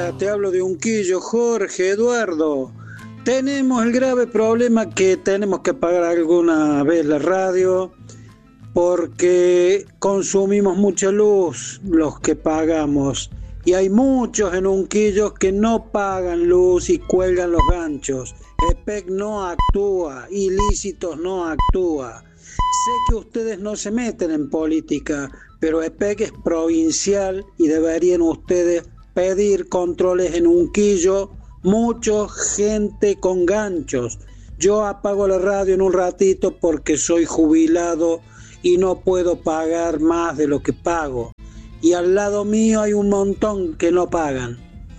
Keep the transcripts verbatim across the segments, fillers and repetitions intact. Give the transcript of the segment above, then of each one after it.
día, te hablo de Unquillo, Jorge, Eduardo. Tenemos el grave problema que tenemos que pagar alguna vez la radio porque consumimos mucha luz los que pagamos. Y hay muchos en Unquillo que no pagan luz y cuelgan los ganchos. EPEC no actúa, ilícitos no actúa. Sé que ustedes no se meten en política, pero EPEC es provincial y deberían ustedes pedir controles en Unquillo. Mucha gente con ganchos. Yo apago la radio en un ratito porque soy jubilado y no puedo pagar más de lo que pago. Y al lado mío hay un montón que no pagan.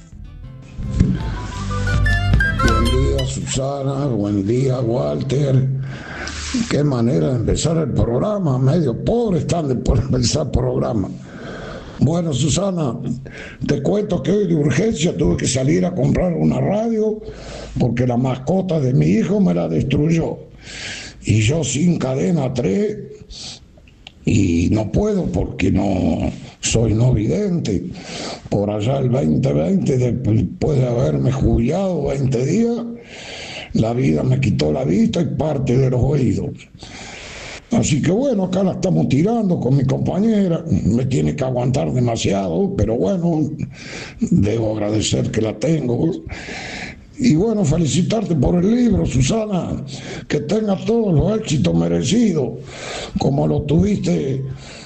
Buen día, Susana. Buen día, Walter. Qué manera de empezar el programa. Medio pobre están de por empezar el programa. Bueno, Susana, te cuento que hoy de urgencia tuve que salir a comprar una radio porque la mascota de mi hijo me la destruyó. Y yo sin cadena tres, y no puedo porque no soy no vidente. Por allá el veinte veinte, después de haberme jubilado veinte días, la vida me quitó la vista y parte de los oídos. Así que bueno, acá la estamos tirando con mi compañera, me tiene que aguantar demasiado, pero bueno, debo agradecer que la tengo. Y bueno, felicitarte por el libro, Susana, que tengas todos los éxitos merecidos, como lo tuviste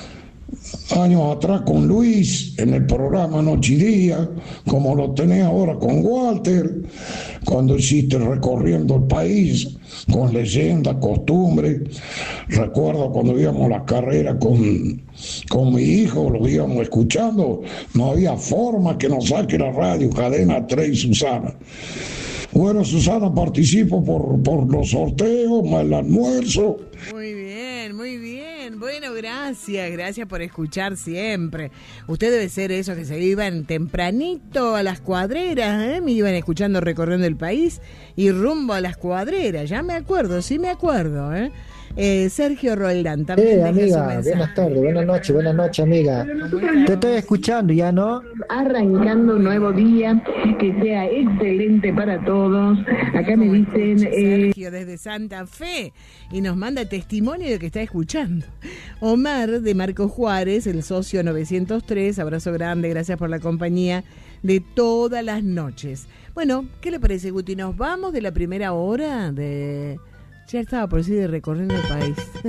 años atrás con Luis en el programa Noche y Día, como lo tenés ahora con Walter, cuando hiciste Recorriendo el País, con leyendas, costumbres. Recuerdo cuando íbamos a la carrera con, con mi hijo, lo íbamos escuchando, no había forma que nos saque la radio, Cadena tres y Susana. Bueno, Susana, participo por, por los sorteos, más el almuerzo. Muy bien, muy bien. Bueno, gracias, gracias por escuchar siempre. Usted debe ser esos que se iban tempranito a las cuadreras, ¿eh? Me iban escuchando Recorriendo el País y rumbo a las cuadreras. Ya me acuerdo, sí me acuerdo, ¿eh? Eh, Sergio Roldán también. Eh, amiga, buenas tardes, buenas noches, buenas noches, amiga. Te estoy escuchando ya, ¿no? Arrancando un nuevo día, que sea excelente para todos. Acá me dicen... Eh... Sergio desde Santa Fe y nos manda testimonio de que está escuchando. Omar de Marco Juárez, el socio novecientos tres, abrazo grande, gracias por la compañía de todas las noches. Bueno, ¿qué le parece, Guti? Nos vamos de la primera hora de... Ya estaba por decir de Recorriendo el País.